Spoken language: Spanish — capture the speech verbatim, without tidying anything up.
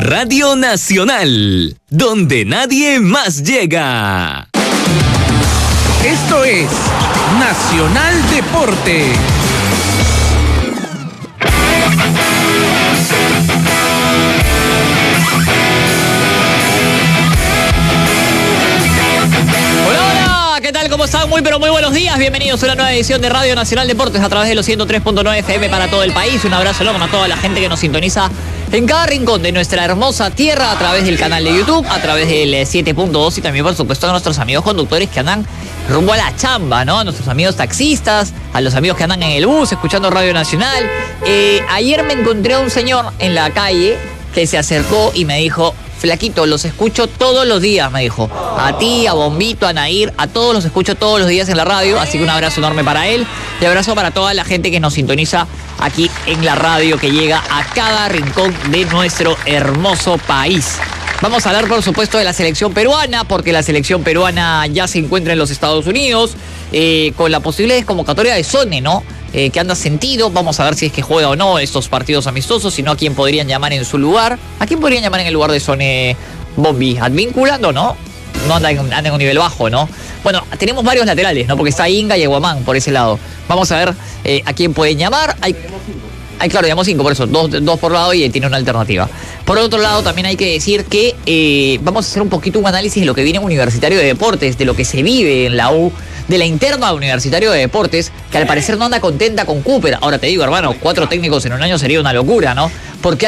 Radio Nacional, donde nadie más llega. Esto es Nacional Deporte. ¿Qué tal? ¿Cómo están? Muy pero muy buenos días. Bienvenidos a una nueva edición de Radio Nacional Deportes a través de los ciento tres punto nueve F M para todo el país. Un abrazo enorme a toda la gente que nos sintoniza en cada rincón de nuestra hermosa tierra a través del canal de YouTube, a través del siete punto dos y también por supuesto a nuestros amigos conductores que andan rumbo a la chamba, ¿no? A nuestros amigos taxistas, a los amigos que andan en el bus escuchando Radio Nacional. Eh, ayer me encontré a un señor en la calle que se acercó y me dijo: flaquito, los escucho todos los días, me dijo. A ti, a Bombito, a Nair, a todos los escucho todos los días en la radio. Así que un abrazo enorme para él y abrazo para toda la gente que nos sintoniza aquí en la radio, que llega a cada rincón de nuestro hermoso país. Vamos a hablar, por supuesto, de la selección peruana, porque la selección peruana ya se encuentra en los Estados Unidos, eh, con la posible desconvocatoria de Sone, ¿no? Eh, que anda sentido. Vamos a ver si es que juega o no estos partidos amistosos, si no, a quién podrían llamar en su lugar. ¿A quién podrían llamar en el lugar de Sone, Bombi? ¿Advíncula? No, no. No anda en, anda en un nivel bajo, ¿no? Bueno, tenemos varios laterales, ¿no? Porque está Inga y Aguamán por ese lado. Vamos a ver eh, a quién pueden llamar. Hay... Ay, claro, llamamos cinco, por eso, dos, dos por lado y tiene una alternativa. Por otro lado, también hay que decir que eh, vamos a hacer un poquito un análisis de lo que viene en Universitario de Deportes, de lo que se vive en la U, de la interna de Universitario de Deportes, que al parecer no anda contenta con Cooper. Ahora te digo, hermano, cuatro técnicos en un año sería una locura, ¿no? Porque